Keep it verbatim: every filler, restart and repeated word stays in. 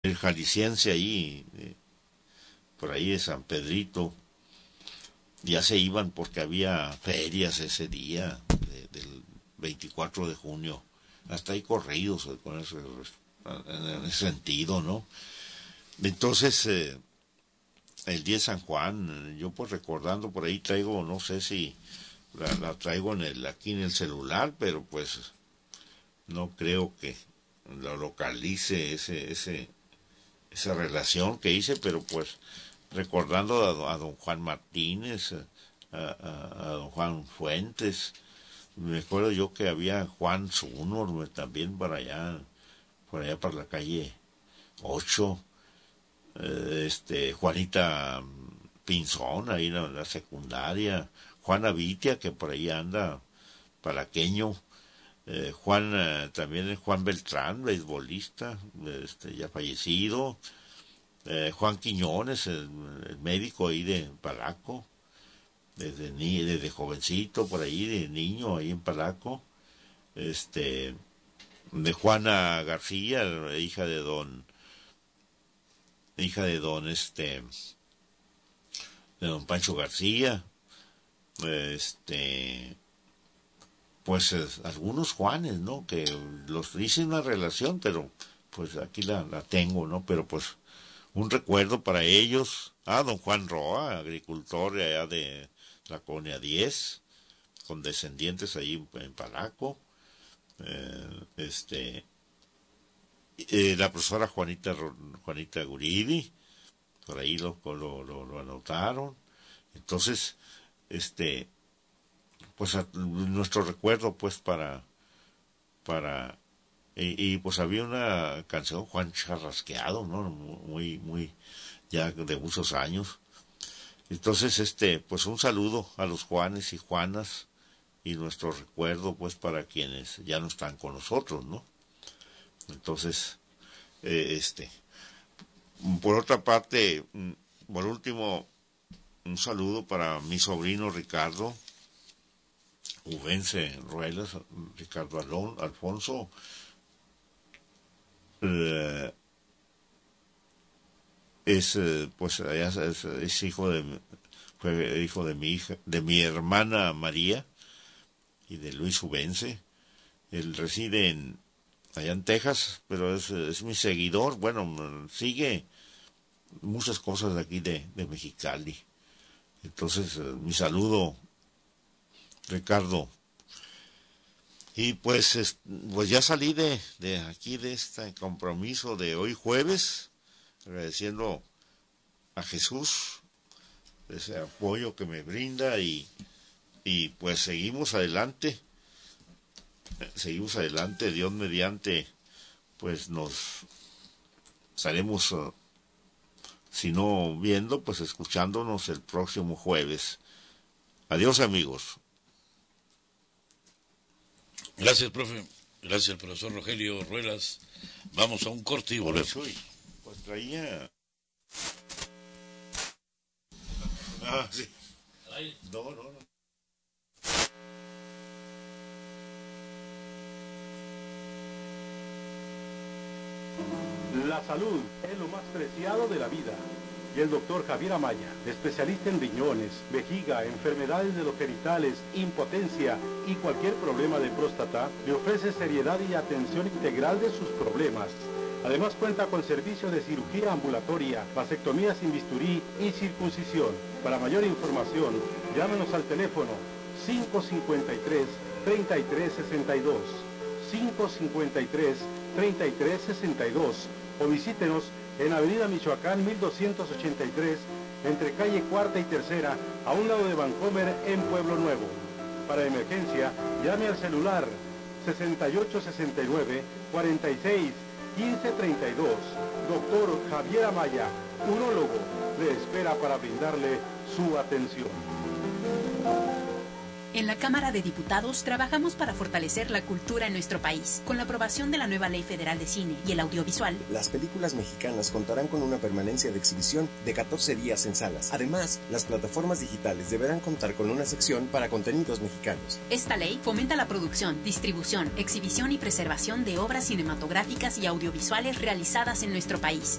el jalisciense ahí, eh, por ahí de San Pedrito, ya se iban porque había ferias ese día, de, del veinticuatro de junio, hasta ahí corridos con ese, en ese sentido, ¿no? Entonces, eh, el día de San Juan, yo pues recordando por ahí traigo, no sé si la, la traigo en el, aquí en el celular, pero pues no creo que lo localice ese, ese, esa relación que hice, pero pues recordando a, a don Juan Martínez, a, a, a don Juan Fuentes, me acuerdo yo que había Juan Zúñiga también para allá, por allá para la calle ocho, eh, este, Juanita Pinzón, ahí en la, la secundaria, Juana Vitia, que por ahí anda, palaqueño, eh, Juan, eh, también Juan Beltrán, beisbolista, este, ya fallecido, eh, Juan Quiñones, el, el médico ahí de Palaco, desde, ni, desde jovencito, por ahí, de niño, ahí en Palaco, este, de Juana García, hija de don, hija de don, este, de don Pancho García, este, pues es, algunos Juanes, ¿no? Que los hice una relación, pero pues aquí la, la tengo, ¿no? Pero pues un recuerdo para ellos. Ah, don Juan Roa, agricultor de allá de la Colonia diez, con descendientes ahí en, en Palaco. Eh, este, eh, la profesora Juanita Juanita Guridi, por ahí lo, lo, lo, lo anotaron. Entonces, este, pues a, nuestro recuerdo pues para, para, y, y pues había una canción, Juan Charrasqueado, ¿no? Muy, muy, ya de muchos años. Entonces, este, pues un saludo a los Juanes y Juanas, y nuestro recuerdo pues para quienes ya no están con nosotros, ¿no? Entonces, eh, este, por otra parte, por último, un saludo para mi sobrino Ricardo Ubense Ruelas, Ricardo Alon, Alfonso, eh, es eh, pues es, es, es hijo de fue hijo de mi hija, de mi hermana María y de Luis Ubense. Él reside en allá en Texas, pero es, es mi seguidor. Bueno, sigue muchas cosas de aquí de, de Mexicali. Entonces, eh, mi saludo, Ricardo. Y pues, es, pues ya salí de, de aquí, de este compromiso de hoy jueves, agradeciendo a Jesús ese apoyo que me brinda, y, y pues seguimos adelante, seguimos adelante, Dios mediante, pues nos estaremos, uh, si no viendo, pues escuchándonos el próximo jueves. Adiós, amigos. Gracias, profe. Gracias, profesor Rogelio Ruelas. Vamos a un corte y volvemos. Pues traía... Ah, sí. No, no, no. La salud es lo más preciado de la vida. Y el doctor Javier Amaya, especialista en riñones, vejiga, enfermedades de los genitales, impotencia y cualquier problema de próstata, le ofrece seriedad y atención integral de sus problemas. Además cuenta con servicio de cirugía ambulatoria, vasectomía sin bisturí y circuncisión. Para mayor información, llámenos al teléfono cinco cinco tres, tres tres seis dos, cinco cinco tres, tres tres seis dos, o visítenos en Avenida Michoacán mil doscientos ochenta y tres, entre calle Cuarta y Tercera, a un lado de Vancomer, en Pueblo Nuevo. Para emergencia, llame al celular sesenta y ocho sesenta y nueve, cuarenta y seis, quince treinta y dos. Doctor Javier Amaya, urólogo, le espera para brindarle su atención. En la Cámara de Diputados trabajamos para fortalecer la cultura en nuestro país. Con la aprobación de la nueva Ley Federal de Cine y el Audiovisual, las películas mexicanas contarán con una permanencia de exhibición de catorce días en salas. Además, las plataformas digitales deberán contar con una sección para contenidos mexicanos. Esta ley fomenta la producción, distribución, exhibición y preservación de obras cinematográficas y audiovisuales realizadas en nuestro país.